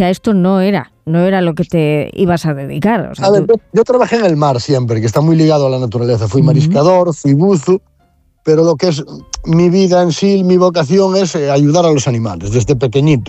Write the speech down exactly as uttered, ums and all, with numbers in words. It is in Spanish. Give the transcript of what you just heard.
que a esto no era, no era lo que te ibas a dedicar. O sea, a ver, tú... yo, yo trabajé en el mar siempre, que está muy ligado a la naturaleza. Fui mariscador, uh-huh. fui buzo, pero lo que es mi vida en sí, mi vocación es ayudar a los animales desde pequeñito.